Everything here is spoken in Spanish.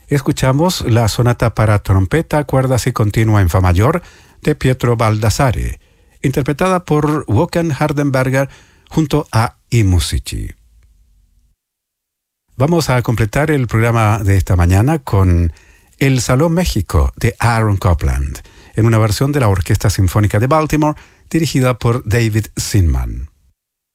Escuchamos la sonata para trompeta, cuerdas y continua en fa mayor de Pietro Baldassare, interpretada por Håkan Hardenberger junto a I Musici. Vamos a completar el programa de esta mañana con El Salón México de Aaron Copland, en una versión de la Orquesta Sinfónica de Baltimore dirigida por David Zinman.